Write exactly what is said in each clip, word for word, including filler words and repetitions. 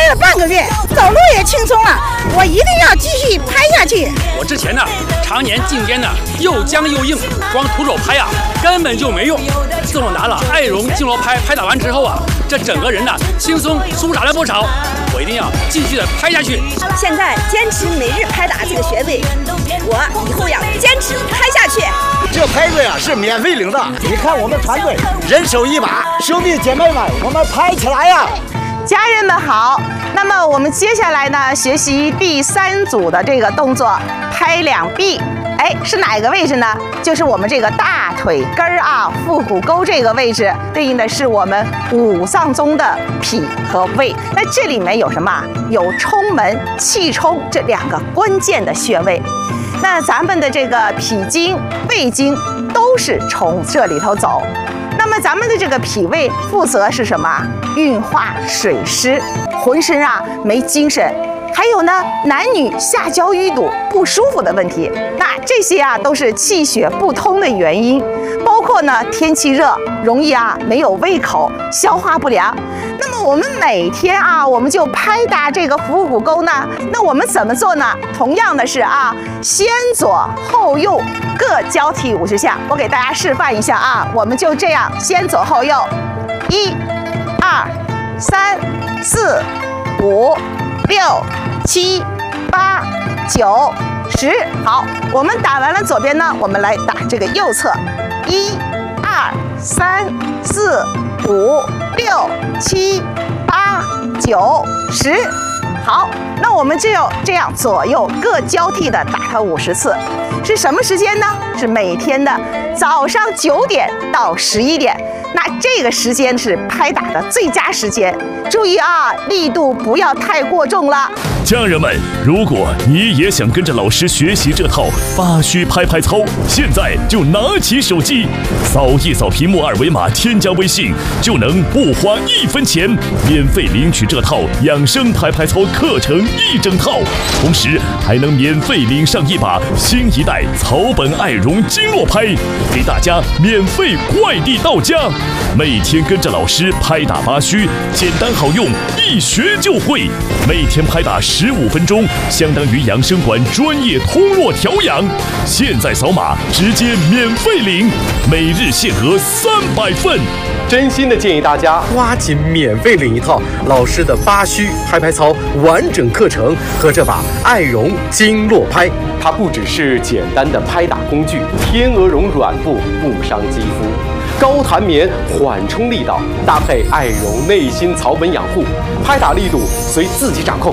拍了半个月，走路也轻松了。我一定要继续拍下去。 我之前呢，常年颈肩呢又僵又硬，光徒手拍呀、啊、根本就没用。自从拿了艾绒经络拍拍打完之后啊，这整个人呢轻松舒展了不少。我一定要继续的拍下去。 现在坚持每日拍打这个穴位，我以后要坚持拍下去。 这拍子呀是免费领的，你看我们团队人手一把，兄弟姐妹们，我们拍起来呀！ 家人们好，那么我们接下来呢，学习第三组的这个动作，拍两臂。哎，是哪个位置呢？就是我们这个大腿根儿啊，腹股沟这个位置，对应的是我们五脏中的脾和胃。那这里面有什么？有冲门、气冲这两个关键的穴位。那咱们的这个脾经、胃经都是从这里头走。那么咱们的这个脾胃负责是什么？运化水湿，浑身啊没精神。还有呢，男女下焦淤堵不舒服的问题，那这些啊都是气血不通的原因，包括呢天气热，容易啊没有胃口，消化不良。那么我们每天啊，我们就拍打这个腹股沟呢，那我们怎么做呢？同样的是啊，先左后右各交替五十下，我给大家示范一下啊，我们就这样先左后右，一、二、三、四、五。六、七、八、九、十，好，我们打完了左边呢，我们来打这个右侧，一、二、三、四、五、六、七、八、九、十，好，那我们就要这样左右各交替的打它五十次，是什么时间呢？是每天的早上九点到十一点。那这个时间是拍打的最佳时间，注意啊，力度不要太过重了。 家人们，如果你也想跟着老师学习这套八虚拍拍操，现在就拿起手机，扫一扫屏幕二维码，添加微信，就能不花一分钱，免费领取这套养生拍拍操课程一整套，同时还能免费领上一把新一代草本艾绒经络拍，给大家免费快递到家。每天跟着老师拍打八虚，简单好用，一学就会。每天拍打十五分钟，相当于养生馆专业通络调养。现在扫码直接免费领，每日限额三百份。 真心的建议大家抓紧免费领一套老师的八虚拍拍操完整课程和这把艾绒经络拍。它不只是简单的拍打工具，天鹅绒软布不伤肌肤。高弹棉，缓冲力道，搭配艾绒内心草本养护，拍打力度随自己掌控。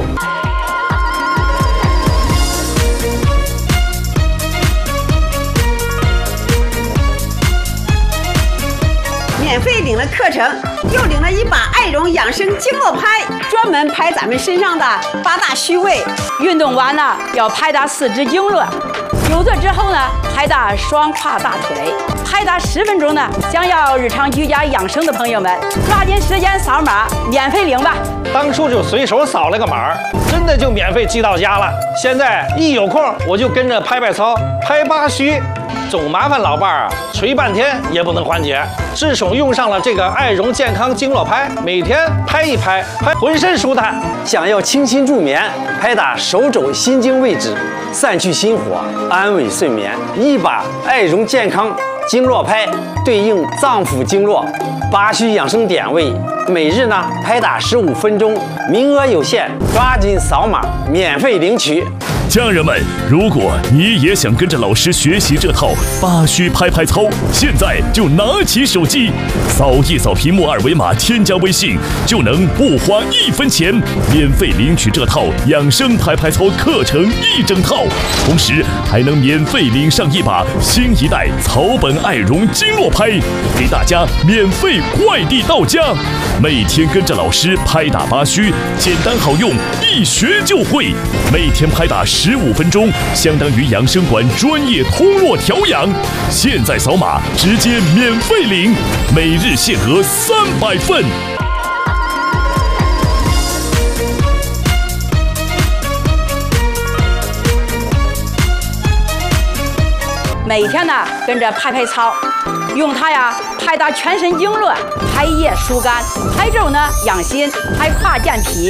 免费领了课程，又领了一把艾绒养生经络拍，专门拍咱们身上的八大虚位。 运动完呢，要拍打四肢经络。久坐之后呢，拍打双胯大腿，拍打十分钟呢。想要日常居家养生的朋友们，抓紧时间扫码，免费领吧。 当初就随手扫了个码，真的就免费寄到家了。现在一有空，我就跟着拍拍操，拍八虚。总麻烦老伴儿啊，捶半天也不能缓解。自从用上了这个艾绒健康经络拍，每天拍一拍，拍浑身舒坦。 想要清新助眠，拍打手肘心经位置，散去心火，安稳睡眠。一把艾绒健康经络拍对应脏腑经络，八虚养生点位。每日呢拍打十五分钟，名额有限，抓紧扫码免费领取。 家人们，如果你也想跟着老师学习这套八虚拍拍操，现在就拿起手机，扫一扫屏幕二维码，添加微信，就能不花一分钱，免费领取这套养生拍拍操课程一整套，同时还能免费领上一把新一代草本艾绒经络拍，给大家免费快递到家。每天跟着老师拍打八虚，简单好用，一学就会。每天拍打十五分钟，相当于养生馆专业通络调养。现在扫码直接免费领，每日限额三百份。 每天呢跟着拍拍操，用它呀拍打全身经络，拍腋疏肝，拍肘呢养心，拍胯健脾。